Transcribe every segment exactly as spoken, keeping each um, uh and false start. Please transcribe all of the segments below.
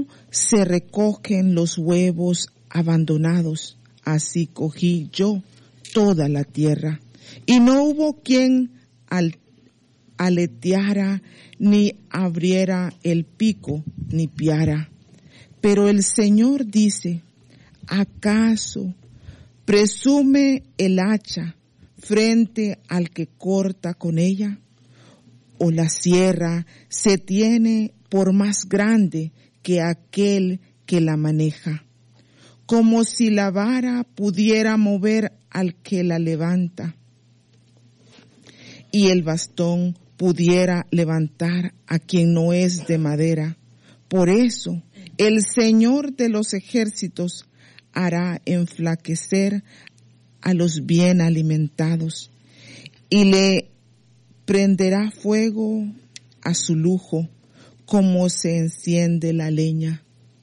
cómo se recogen los huevos abandonados, así cogí yo toda la tierra. Y no hubo quien al, aleteara, ni abriera el pico, ni piara. Pero el Señor dice, ¿acaso presume el hacha frente al que corta con ella? ¿O la sierra se tiene por más grande que aquel que la maneja? Como si la vara pudiera mover al que la levanta, y el bastón pudiera levantar a quien no es de madera. Por eso el Señor de los ejércitos hará enflaquecer a los bien alimentados, y le prenderá fuego a su lujo, como se enciende la leña.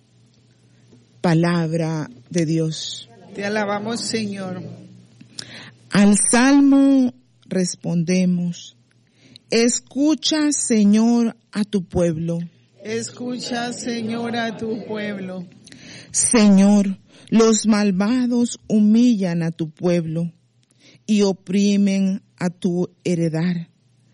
Palabra de Dios. Te alabamos, Señor. Al salmo respondemos, escucha, Señor, a tu pueblo. Escucha, Señor, a tu pueblo. Señor, los malvados humillan a tu pueblo y oprimen a tu heredad.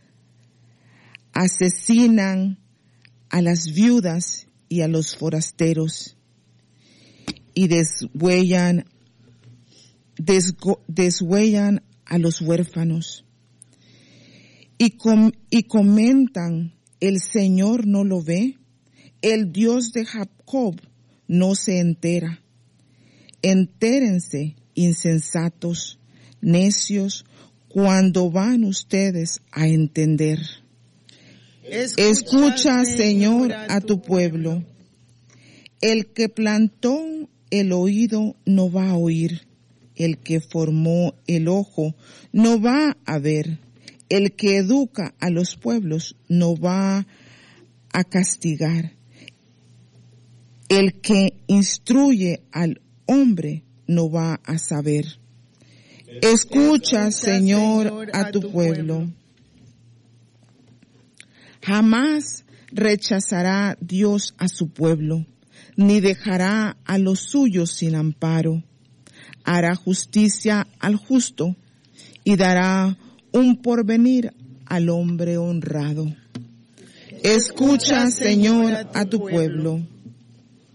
Asesinan a las viudas y a los forasteros y deshuellan, desgo, deshuellan a los huérfanos. Y, com, y comentan, el Señor no lo ve, el Dios de Jacob no se entera. Entérense, insensatos, necios, cuando van ustedes a entender. Escucha, Escucha Señor, a tu pueblo. El que plantó el oído no va a oír, el que formó el ojo no va a ver, el que educa a los pueblos no va a castigar, el que instruye al hombre no va a saber. Escucha, Señor, a tu pueblo. Jamás rechazará Dios a su pueblo, ni dejará a los suyos sin amparo. Hará justicia al justo y dará un porvenir al hombre honrado. Escucha, Señor, a tu pueblo.